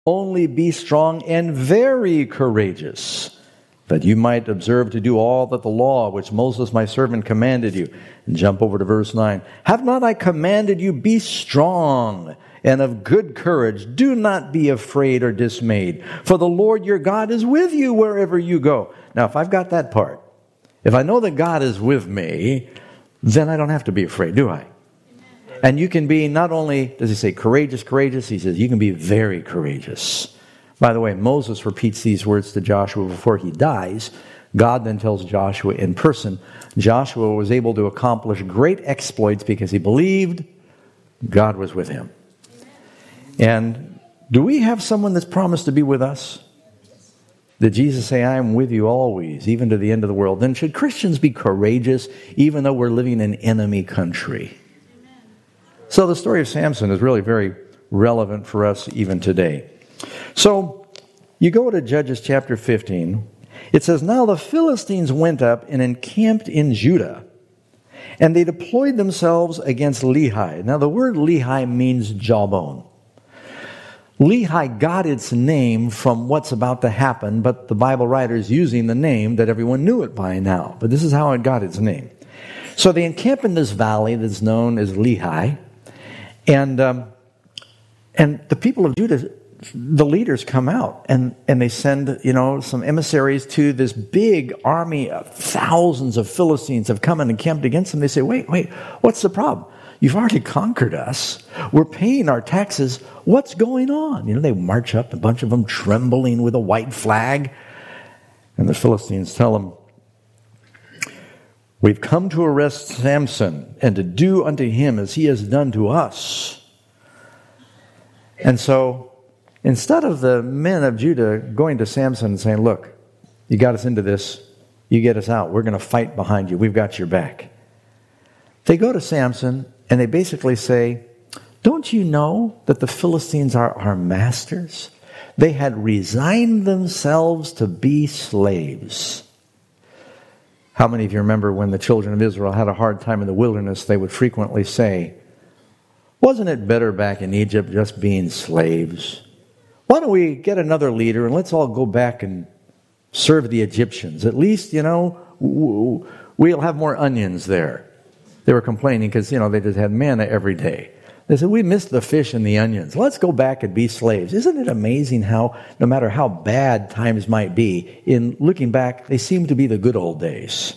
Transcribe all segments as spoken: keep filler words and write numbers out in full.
Only be strong and very courageous, that you might observe to do all that the law which Moses my servant commanded you. And jump over to verse nine. Have not I commanded you, be strong and of good courage. Do not be afraid or dismayed, for the Lord your God is with you wherever you go. Now, if I've got that part, if I know that God is with me, then I don't have to be afraid, do I? And you can be not only, does he say courageous, courageous? He says you can be very courageous. By the way, Moses repeats these words to Joshua before he dies. God then tells Joshua in person. Joshua was able to accomplish great exploits because he believed God was with him. And do we have someone that's promised to be with us? Did Jesus say, I am with you always, even to the end of the world? Then should Christians be courageous, even though we're living in enemy country? So the story of Samson is really very relevant for us even today. So you go to Judges chapter fifteen. It says, now the Philistines went up and encamped in Judah, and they deployed themselves against Lehi. Now the word Lehi means jawbone. Lehi got its name from what's about to happen, but the Bible writer is using the name that everyone knew it by now. But this is how it got its name. So they encamp in this valley that's known as Lehi, and um, and the people of Judah, the leaders come out, and, and they send, you know, some emissaries to this big army of thousands of Philistines have come and encamped against them. They say, wait, wait, what's the problem? You've already conquered us. We're paying our taxes. What's going on? You know, they march up, a bunch of them trembling with a white flag. And the Philistines tell them, we've come to arrest Samson and to do unto him as he has done to us. And so, instead of the men of Judah going to Samson and saying, look, you got us into this, you get us out, we're going to fight behind you, we've got your back. They go to Samson and they basically say, don't you know that the Philistines are our masters? They had resigned themselves to be slaves. How many of you remember when the children of Israel had a hard time in the wilderness, they would frequently say, wasn't it better back in Egypt just being slaves? Why don't we get another leader and let's all go back and serve the Egyptians? At least, you know, we'll have more onions there. They were complaining because, you know, they just had manna every day. They said, we missed the fish and the onions. Let's go back and be slaves. Isn't it amazing how, no matter how bad times might be, in looking back, they seem to be the good old days.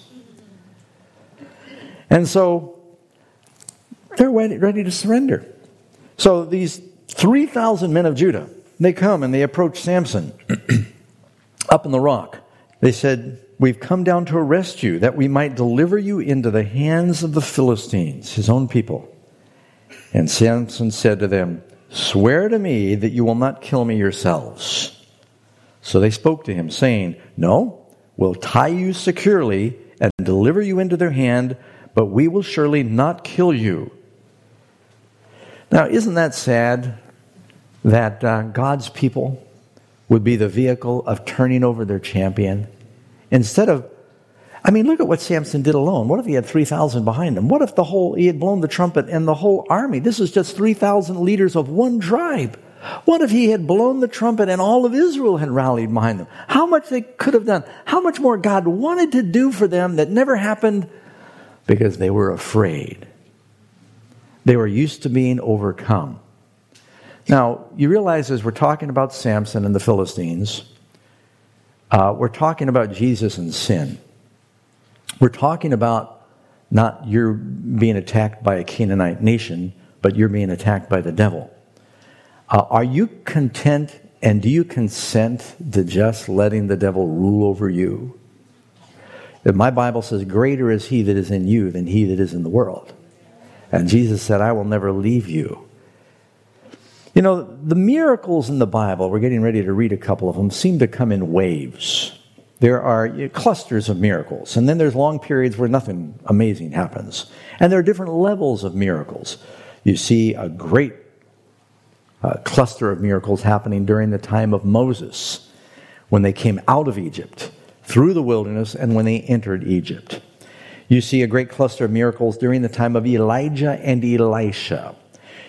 And so, they're ready, ready to surrender. So these three thousand men of Judah, they come and they approach Samson up in the rock. They said, we've come down to arrest you, that we might deliver you into the hands of the Philistines, his own people. And Samson said to them, swear to me that you will not kill me yourselves. So they spoke to him, saying, no, we'll tie you securely and deliver you into their hand, but we will surely not kill you. Now, isn't that sad that uh, God's people would be the vehicle of turning over their champion? Instead of, I mean, look at what Samson did alone. What if he had three thousand behind him? What if the whole, he had blown the trumpet and the whole army? This is just three thousand leaders of one tribe. What if he had blown the trumpet and all of Israel had rallied behind them? How much they could have done. How much more God wanted to do for them that never happened because they were afraid. They were used to being overcome. Now, you realize as we're talking about Samson and the Philistines, uh, we're talking about Jesus and sin. We're talking about not you're being attacked by a Canaanite nation, but you're being attacked by the devil. Uh, are you content and do you consent to just letting the devil rule over you? My Bible says, greater is he that is in you than he that is in the world. And Jesus said, I will never leave you. You know, the miracles in the Bible, we're getting ready to read a couple of them, seem to come in waves. There are clusters of miracles, and then there's long periods where nothing amazing happens. And there are different levels of miracles. You see a great uh, cluster of miracles happening during the time of Moses, when they came out of Egypt, through the wilderness, and when they entered Egypt. You see a great cluster of miracles during the time of Elijah and Elisha.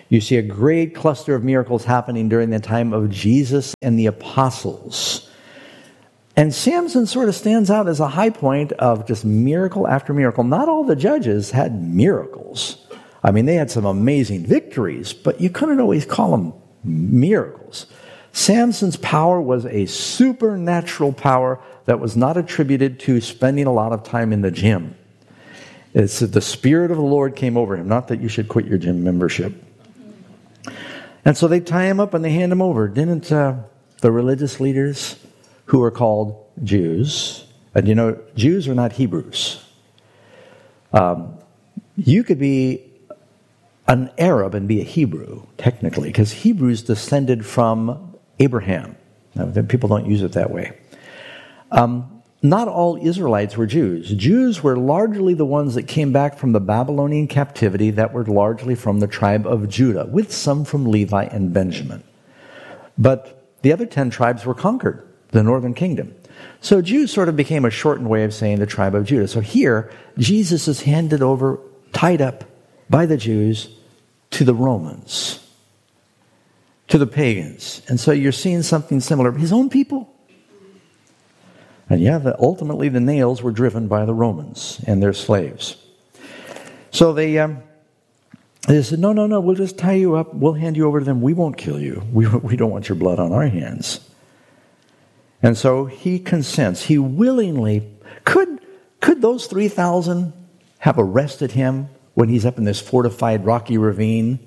You see a great cluster of miracles happening during the time of Jesus and the apostles. And Samson sort of stands out as a high point of just miracle after miracle. Not all the judges had miracles. I mean, they had some amazing victories, but you couldn't always call them miracles. Samson's power was a supernatural power that was not attributed to spending a lot of time in the gym. It's that the Spirit of the Lord came over him, not that you should quit your gym membership. And so they tie him up and they hand him over. Didn't uh, the religious leaders who are called Jews, and you know, Jews are not Hebrews. Um, you could be an Arab and be a Hebrew, technically, because Hebrews descended from Abraham. Now, people don't use it that way. Um, not all Israelites were Jews. Jews were largely the ones that came back from the Babylonian captivity that were largely from the tribe of Judah, with some from Levi and Benjamin. But the other ten tribes were conquered, the northern kingdom. So Jews sort of became a shortened way of saying the tribe of Judah. So here, Jesus is handed over, tied up by the Jews to the Romans, to the pagans. And so you're seeing something similar. His own people. And yeah, the, ultimately the nails were driven by the Romans and their slaves. So they, um, they said, no, no, no, we'll just tie you up. We'll hand you over to them. We won't kill you. We, we don't want your blood on our hands. And so he consents. He willingly, could, could those three thousand have arrested him when he's up in this fortified rocky ravine?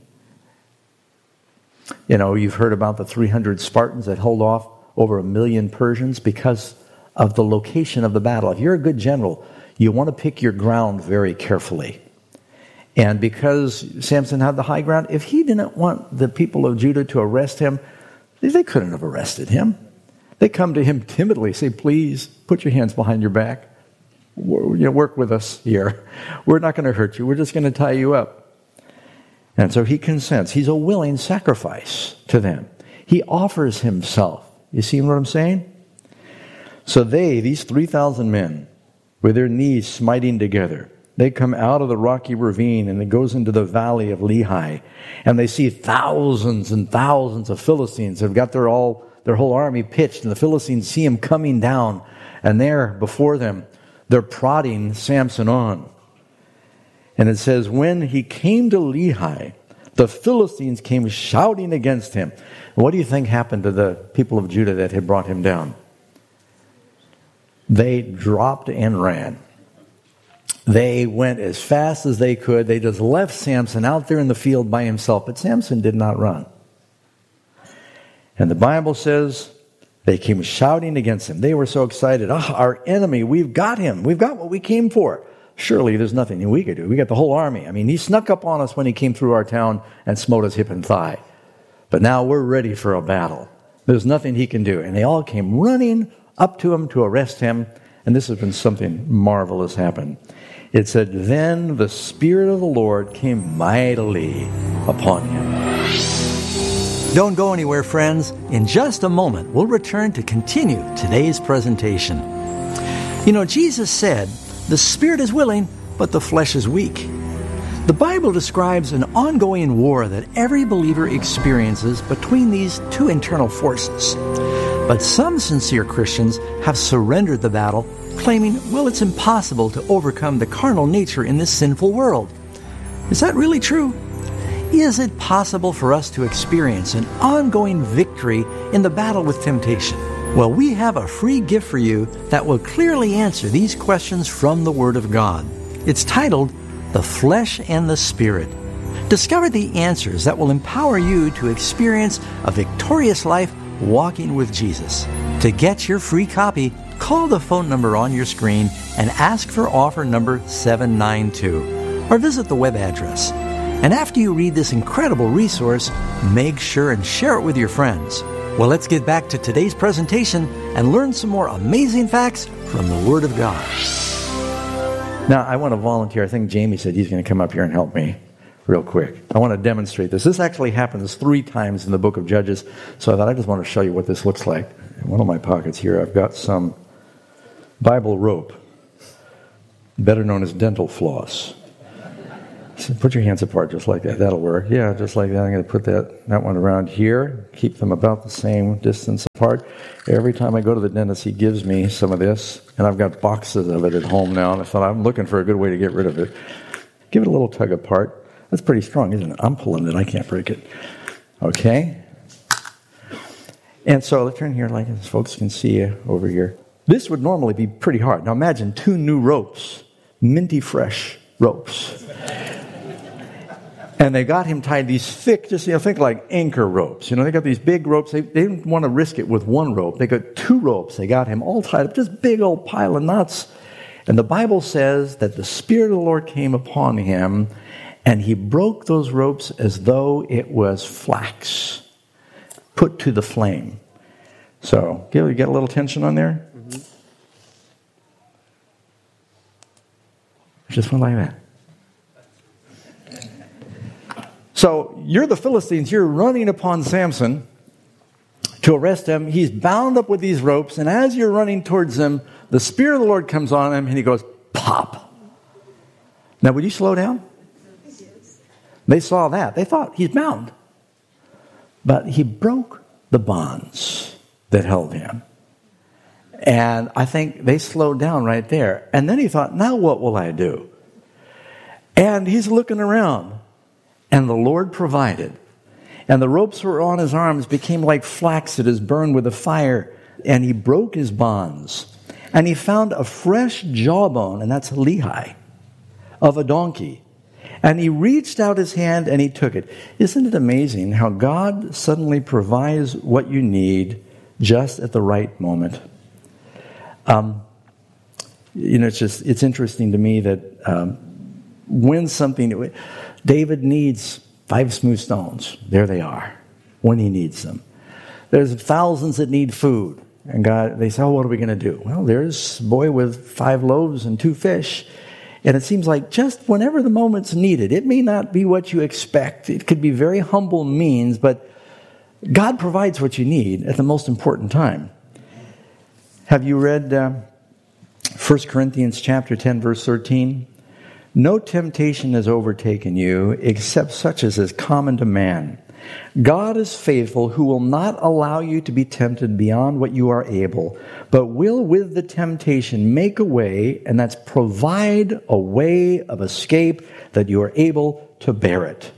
You know, you've heard about the three hundred Spartans that held off over a million Persians because of the location of the battle. If you're a good general, you want to pick your ground very carefully. And because Samson had the high ground, if he didn't want the people of Judah to arrest him, they couldn't have arrested him. They come to him timidly, say, please, put your hands behind your back. You know, work with us here. We're not going to hurt you. We're just going to tie you up. And so he consents. He's a willing sacrifice to them. He offers himself. You see what I'm saying? So they, these three thousand men, with their knees smiting together, they come out of the rocky ravine and it goes into the valley of Lehi. And they see thousands and thousands of Philistines have got their all their whole army pitched. And the Philistines see him coming down. And there, before them, they're prodding Samson on. And it says, when he came to Lehi, the Philistines came shouting against him. What do you think happened to the people of Judah that had brought him down? They dropped and ran. They went as fast as they could. They just left Samson out there in the field by himself. But Samson did not run. And the Bible says they came shouting against him. They were so excited. Oh, our enemy, we've got him. We've got what we came for. Surely there's nothing we could do. We got the whole army. I mean, he snuck up on us when he came through our town and smote us hip and thigh. But now we're ready for a battle. There's nothing he can do. And they all came running up to him to arrest him. And this has been something marvelous happened. It said, then the Spirit of the Lord came mightily upon him. Don't go anywhere, friends. In just a moment, we'll return to continue today's presentation. You know, Jesus said, the Spirit is willing, but the flesh is weak. The Bible describes an ongoing war that every believer experiences between these two internal forces. But some sincere Christians have surrendered the battle, claiming, well, it's impossible to overcome the carnal nature in this sinful world. Is that really true? Is it possible for us to experience an ongoing victory in the battle with temptation? Well, we have a free gift for you that will clearly answer these questions from the Word of God. It's titled, The Flesh and the Spirit. Discover the answers that will empower you to experience a victorious life walking with Jesus. To get your free copy, call the phone number on your screen and ask for offer number seven nine two, or visit the web address. And after you read this incredible resource, make sure and share it with your friends. Well, let's get back to today's presentation and learn some more amazing facts from the Word of God. Now, I want to volunteer. I think Jamie said he's going to come up here and help me real quick. I want to demonstrate this. This actually happens three times in the book of Judges, so I thought I just want to show you what this looks like. In one of my pockets here, I've got some Bible rope, better known as dental floss. So put your hands apart just like that. That'll work. Yeah, just like that. I'm going to put that, that one around here. Keep them about the same distance apart. Every time I go to the dentist, he gives me some of this. And I've got boxes of it at home now. And I thought, I'm looking for a good way to get rid of it. Give it a little tug apart. That's pretty strong, isn't it? I'm pulling it. I can't break it. Okay. And so let's turn here like this. Folks can see you over here. This would normally be pretty hard. Now imagine two new ropes. Minty fresh ropes. And they got him tied these thick, just, you know, think like anchor ropes. You know, they got these big ropes. They, they didn't want to risk it with one rope. They got two ropes. They got him all tied up, just big old pile of knots. And the Bible says that the Spirit of the Lord came upon him, and he broke those ropes as though it was flax put to the flame. So, you get a little tension on there? Mm-hmm. Just went like that. So, you're the Philistines. You're running upon Samson to arrest him. He's bound up with these ropes. And as you're running towards him, the Spirit of the Lord comes on him and he goes, pop. Now, would you slow down? They saw that. They thought he's bound. But he broke the bonds that held him. And I think they slowed down right there. And then he thought, now what will I do? And he's looking around. And the Lord provided. And the ropes were on his arms became like flax that is burned with a fire. And he broke his bonds. And he found a fresh jawbone, and that's Lehi, of a donkey. And he reached out his hand and he took it. Isn't it amazing how God suddenly provides what you need just at the right moment? Um, you know, it's just, it's interesting to me that um, when something... David needs five smooth stones. There they are, when he needs them. There's thousands that need food. And God, they say, oh, what are we going to do? Well, there's a boy with five loaves and two fish. And it seems like just whenever the moment's needed, it may not be what you expect. It could be very humble means, but God provides what you need at the most important time. Have you read uh, First Corinthians chapter ten, verse thirteen? No temptation has overtaken you except such as is common to man. God is faithful, who will not allow you to be tempted beyond what you are able, but will with the temptation make a way, and that's provide a way of escape that you are able to bear it.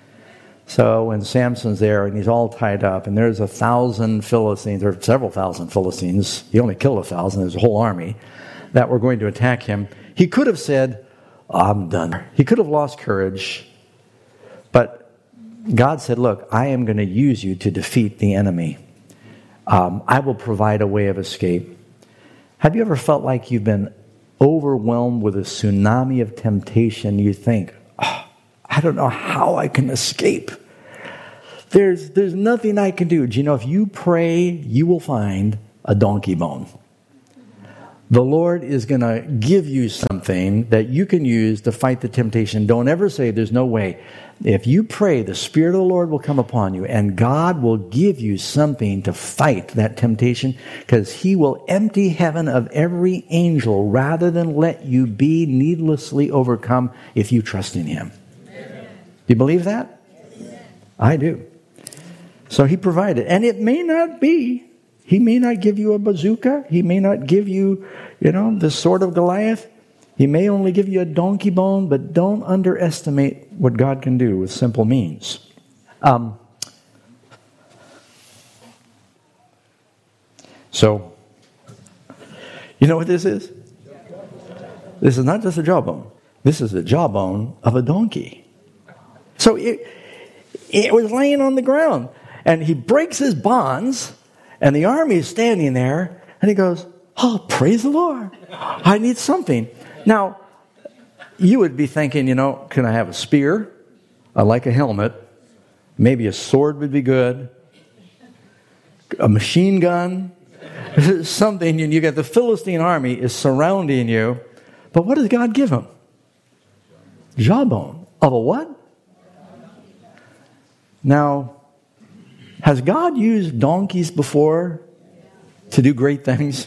So when Samson's there and he's all tied up, and there's a thousand Philistines, or several thousand Philistines, he only killed a thousand, there's a whole army, that were going to attack him, he could have said, I'm done. He could have lost courage, but God said, look, I am going to use you to defeat the enemy. Um, I will provide a way of escape. Have you ever felt like you've been overwhelmed with a tsunami of temptation? You think, oh, I don't know how I can escape. There's, there's nothing I can do. Do you know, if you pray, you will find a donkey bone. The Lord is going to give you something that you can use to fight the temptation. Don't ever say there's no way. If you pray, the Spirit of the Lord will come upon you, and God will give you something to fight that temptation, because He will empty heaven of every angel rather than let you be needlessly overcome if you trust in Him. Amen. Do you believe that? Yes. I do. So He provided. And it may not be. He may not give you a bazooka. He may not give you, you know, the sword of Goliath. He may only give you a donkey bone, but don't underestimate what God can do with simple means. Um, so, you know what this is? This is not just a jawbone. This is the jawbone of a donkey. So it, it was laying on the ground, and he breaks his bonds. And the army is standing there, and he goes, oh, praise the Lord. I need something. Now, you would be thinking, you know, can I have a spear? I like a helmet. Maybe a sword would be good. A machine gun. Something, and you get the Philistine army is surrounding you. But what does God give him? Jawbone. Of a what? Now, has God used donkeys before to do great things?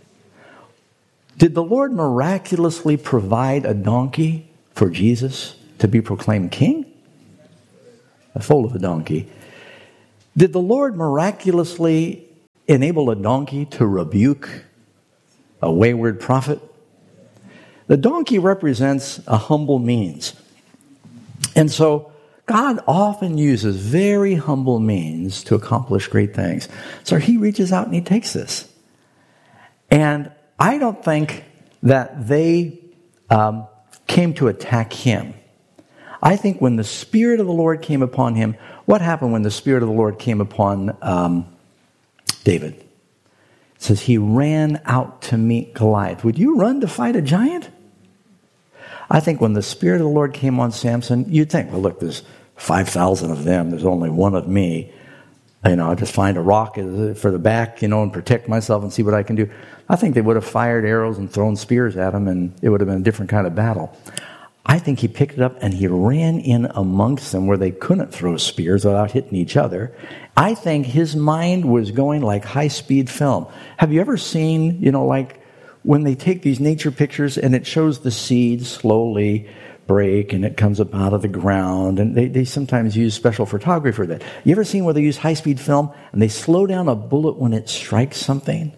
Did the Lord miraculously provide a donkey for Jesus? to be proclaimed king? A foal of a donkey. Did the Lord miraculously enable a donkey to rebuke a wayward prophet? The donkey represents a humble means. And so God often uses very humble means to accomplish great things. So he reaches out and he takes this. And I don't think that they um, came to attack him. I think when the Spirit of the Lord came upon him, what happened when the Spirit of the Lord came upon um, David? It says he ran out to meet Goliath. Would you run to fight a giant? I think when the Spirit of the Lord came on Samson, you'd think, well, look, there's five thousand of them. There's only one of me. You know, I'll just find a rock for the back, you know, and protect myself and see what I can do. I think they would have fired arrows and thrown spears at him, and it would have been a different kind of battle. I think he picked it up and he ran in amongst them where they couldn't throw spears without hitting each other. I think his mind was going like high-speed film. Have you ever seen, you know, like when they take these nature pictures and it shows the seeds slowly break and it comes up out of the ground, and they, they sometimes use special photography for that. You ever seen where they use high-speed film and they slow down a bullet when it strikes something?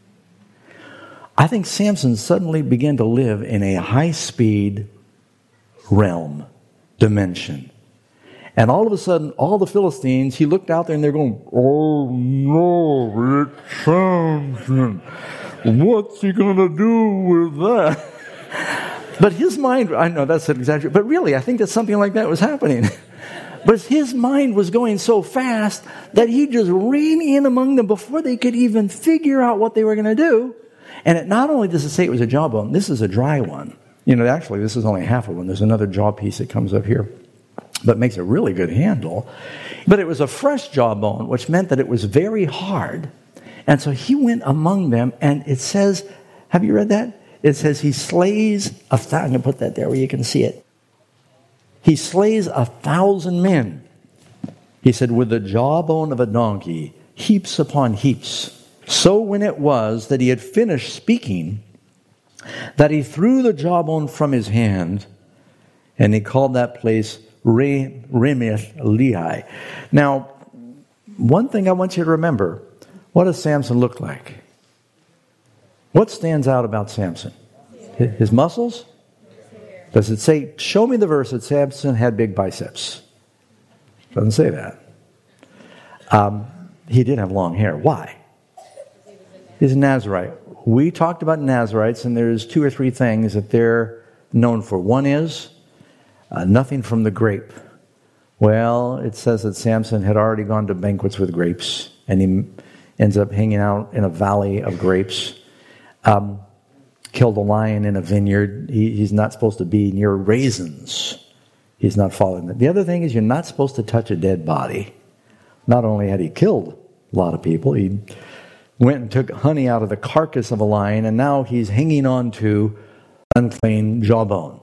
I think Samson suddenly began to live in a high-speed realm, dimension. And all of a sudden, all the Philistines, he looked out there and they're going, oh no, it's Samson. What's he going to do with that? But his mind, I know that's an exaggeration, but really, I think that something like that was happening. But his mind was going so fast that he just ran in among them before they could even figure out what they were going to do. And it not only does it say it was a jawbone, this is a dry one. You know, actually, this is only half of one. There's another jaw piece that comes up here, but makes a really good handle. But it was a fresh jawbone, which meant that it was very hard. And so he went among them, and it says, have you read that? It says he slays a thousand. I'm going to put that there where you can see it. He slays a thousand men. He said, with the jawbone of a donkey, heaps upon heaps. So when it was that he had finished speaking, that he threw the jawbone from his hand, and he called that place Re- Remeth Lehi. Now, one thing I want you to remember, what does Samson look like? What stands out about Samson? His muscles? Does it say, show me the verse that Samson had big biceps? Doesn't say that. Um, he did have long hair. Why? He's a Nazarite. We talked about Nazarites, and there's two or three things that they're known for. One is uh, nothing from the grape. Well, it says that Samson had already gone to banquets with grapes, and he ends up hanging out in a valley of grapes. Um, killed a lion in a vineyard. He, he's not supposed to be near raisins. He's not following that. The other thing is you're not supposed to touch a dead body. Not only had he killed a lot of people, he went and took honey out of the carcass of a lion, and now he's hanging on to unclean jawbone.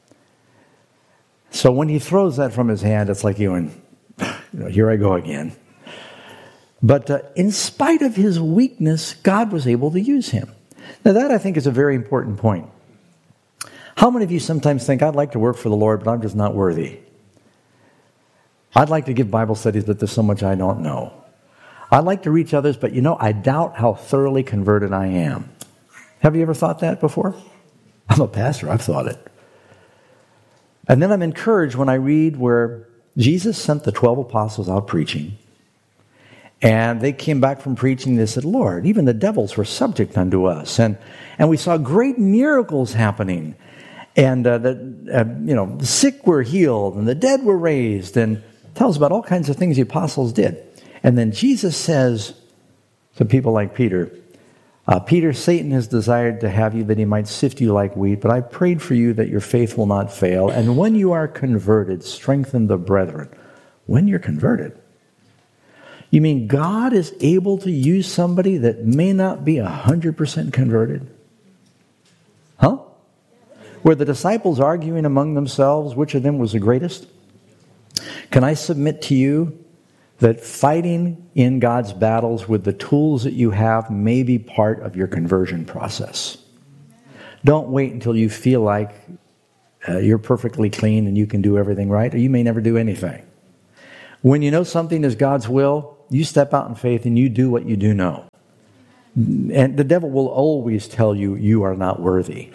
So when he throws that from his hand, it's like you and, you know, here I go again. But uh, in spite of his weakness, God was able to use him. Now that, I think, is a very important point. How many of you sometimes think, I'd like to work for the Lord, but I'm just not worthy? I'd like to give Bible studies, but there's so much I don't know. I'd like to reach others, but you know, I doubt how thoroughly converted I am. Have you ever thought that before? I'm a pastor, I've thought it. And then I'm encouraged when I read where Jesus sent the twelve apostles out preaching, and they came back from preaching, they said, Lord, even the devils were subject unto us. And and we saw great miracles happening. And uh, the, uh, you know, the sick were healed, and the dead were raised, and it tells about all kinds of things the apostles did. And then Jesus says to people like Peter, uh, Peter, Satan has desired to have you that he might sift you like wheat, but I prayed for you that your faith will not fail. And when you are converted, strengthen the brethren. When you're converted. You mean God is able to use somebody that may not be one hundred percent converted? Huh? Were the disciples arguing among themselves which of them was the greatest? Can I submit to you that fighting in God's battles with the tools that you have may be part of your conversion process? Don't wait until you feel like uh, you're perfectly clean and you can do everything right, or you may never do anything. When you know something is God's will, you step out in faith and you do what you do know. And the devil will always tell you you are not worthy.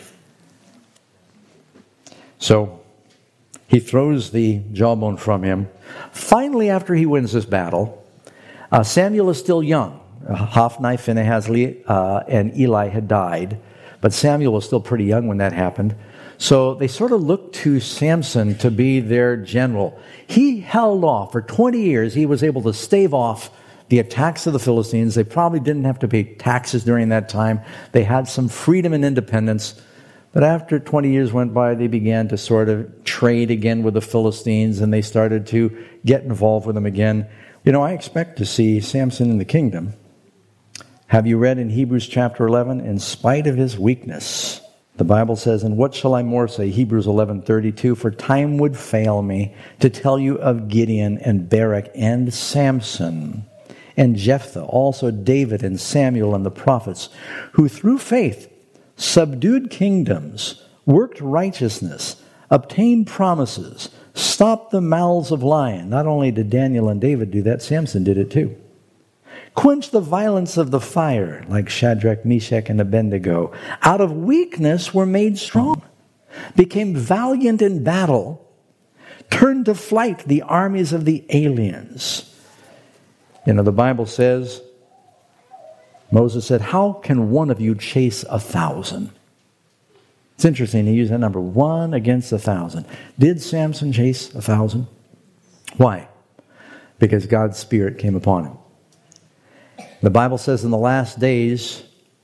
So he throws the jawbone from him. Finally, after he wins this battle, uh, Samuel is still young. Hophni, Phinehas, uh, and Eli had died, but Samuel was still pretty young when that happened. So they sort of looked to Samson to be their general. He held off for twenty years. He was able to stave off the attacks of the Philistines. They probably didn't have to pay taxes during that time. They had some freedom and independence. But after twenty years went by, they began to sort of trade again with the Philistines, and they started to get involved with them again. You know, I expect to see Samson in the kingdom. Have you read in Hebrews chapter eleven? In spite of his weakness, the Bible says, and what shall I more say? Hebrews eleven thirty-two, for time would fail me to tell you of Gideon and Barak and Samson and Jephthah, also David and Samuel and the prophets, who through faith subdued kingdoms, worked righteousness, obtained promises, stopped the mouths of lions. Not only did Daniel and David do that, Samson did it too. Quenched the violence of the fire, like Shadrach, Meshach, and Abednego. Out of weakness were made strong, became valiant in battle, turned to flight the armies of the aliens. You know, the Bible says, Moses said, how can one of you chase a thousand? It's interesting, he used that number, one against a thousand. Did Samson chase a thousand? Why? Because God's Spirit came upon him. The Bible says in the last days,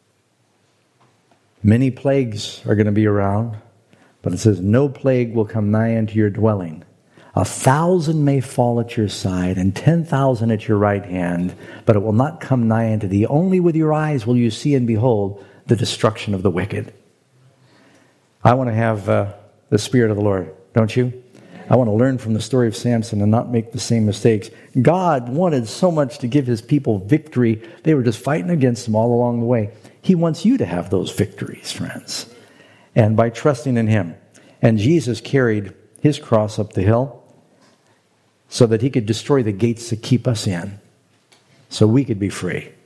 many plagues are going to be around, but it says no plague will come nigh unto your dwelling. A thousand may fall at your side and ten thousand at your right hand, but it will not come nigh unto thee. Only with your eyes will you see and behold the destruction of the wicked. I want to have uh, the Spirit of the Lord, don't you? I want to learn from the story of Samson and not make the same mistakes. God wanted so much to give his people victory. They were just fighting against him all along the way. He wants you to have those victories, friends. And by trusting in him. And Jesus carried his cross up the hill so that he could destroy the gates to keep us in, so we could be free.